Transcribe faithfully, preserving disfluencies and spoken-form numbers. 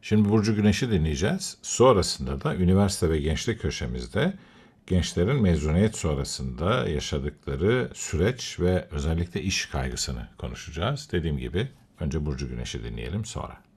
Şimdi Burcu Güneş'i dinleyeceğiz. Sonrasında da üniversite ve gençlik köşemizde gençlerin mezuniyet sonrasında yaşadıkları süreç ve özellikle iş kaygısını konuşacağız. Dediğim gibi önce Burcu Güneş'i dinleyelim sonra.